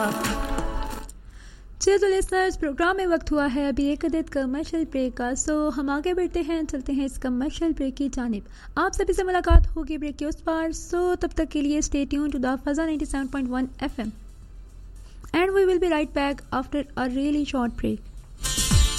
तो listeners, programme में वक्त हुआ है अभी एक अदद कमर्शियल ब्रेक का। सो हम आगे बढ़ते हैं, चलते हैं इस कमर्शियल ब्रेक की जानिब। आप सभी से मुलाकात होगी ब्रेक के उस पार। सो तब तक के लिए stay tuned to the फजा 97.1 FM and we will be right back after a really short break.